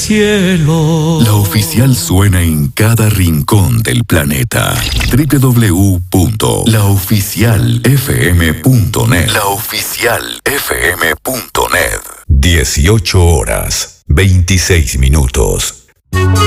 cielo. La oficial suena en cada rincón del planeta. www.laoficialfm.net. Laoficialfm.net. 18 horas, 26 minutos.